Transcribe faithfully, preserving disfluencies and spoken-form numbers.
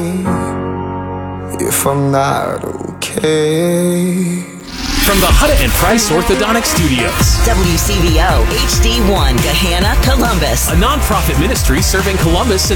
if I'm not okay. From the Hutta and Price Orthodontic Studios, W C V O H D one, Gahanna, Columbus. a nonprofit ministry serving Columbus